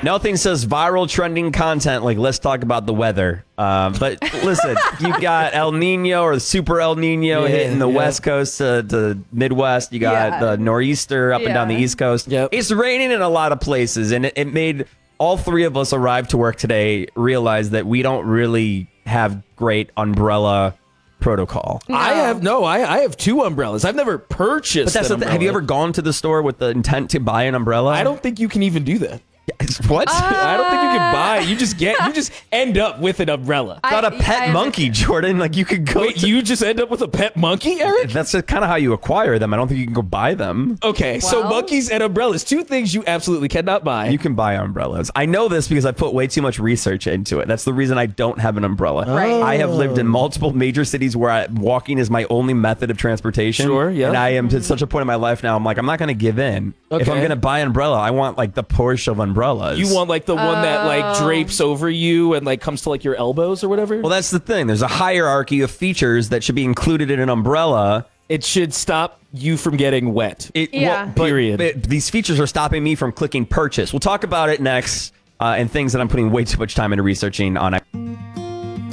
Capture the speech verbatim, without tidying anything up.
Nothing says viral trending content like let's talk about the weather. Um, but listen, you got El Nino or Super El Nino Yeah, hitting the yeah. West Coast to the Midwest. You got Yeah. the nor'easter up and down the Yeah. East Coast. Yep. It's raining in a lot of places, and it, it made all three of us arrive to work today realize that we don't really have great umbrella protocol. I have no. I, I have two umbrellas. I've never purchased. But that's an the thing. Have you ever umbrella. gone to the store with the intent to buy an umbrella? I don't think you can even do that. What? I don't think you can buy. You just get. You just end up with an umbrella. I- Got a pet I have- monkey, Jordan. Like you could go. Wait, to- you just end up with a pet monkey, Eric? That's kind of how you acquire them. I don't think you can go buy them. Okay, so Well- monkeys and umbrellas, two things you absolutely cannot buy. You can buy umbrellas. I know this because I put way too much research into it. That's the reason I don't have an umbrella. Right. I have lived in multiple major cities where I, walking is my only method of transportation. Sure, yeah. And I am to such a point in my life now. I'm like, I'm not going to give in. If I'm Okay. going to buy an umbrella, I want like the Porsche of umbrellas. You want like the one that like drapes over you and like comes to like your elbows or whatever? Well, that's the thing. There's a hierarchy of features that should be included in an umbrella. It should stop you from getting wet. It, Yeah. but- Period. but these features are stopping me from clicking purchase. We'll talk about it next uh, and things that I'm putting way too much time into researching on.